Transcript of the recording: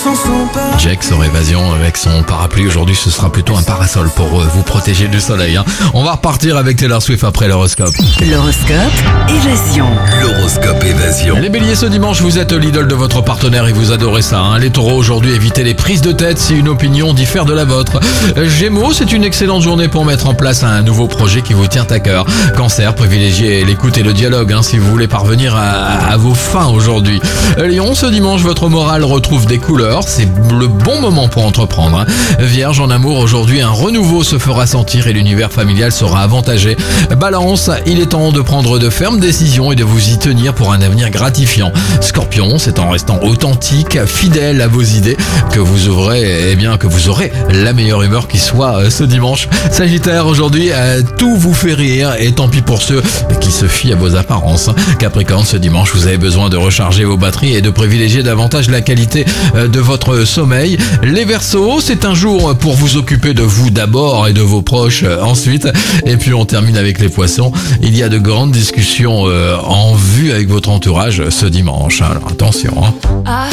chanson pas. Jack sur Évasion avec son parapluie. Aujourd'hui, ce sera plutôt un parasol pour vous protéger du soleil. On va repartir avec Taylor Swift après l'horoscope. L'horoscope Évasion. L'horoscope Évasion. Les béliers, ce dimanche, vous êtes l'idole de votre partenaire et vous adorez ça. Les taureaux, aujourd'hui, évitez les prises de tête si une opinion diffère de la vôtre. Gémeaux, c'est une excellente journée pour mettre en place un nouveau projet qui vous tient à cœur. Cancer, privilégiez l'écoute et le dialogue si vous voulez parvenir à vos fins aujourd'hui. Lion, ce dimanche, votre morale retrouve des couleurs. C'est le bon moment pour entreprendre. Vierge, en amour, aujourd'hui, un renouveau se fera sentir et l'univers familial sera avantagé. Balance, il est temps de prendre de fermes décisions et de vous y tenir pour un avenir gratifiant. Scorpion, c'est en restant authentique, fidèle à vos idées que vous aurez la meilleure humeur qui soit ce dimanche. Sagittaire, aujourd'hui, tout vous fait rire et tant pis pour ceux qui se fient à vos apparences. Capricorne, ce dimanche, vous avez besoin de recharger vos batteries et de privilégier davantage la qualité de votre sommeil. Les Verseaux, c'est un jour pour vous occuper de vous d'abord et de vos proches ensuite. Et puis on termine avec les Poissons. Il y a de grandes discussions en vue avec votre entourage ce dimanche. Alors attention.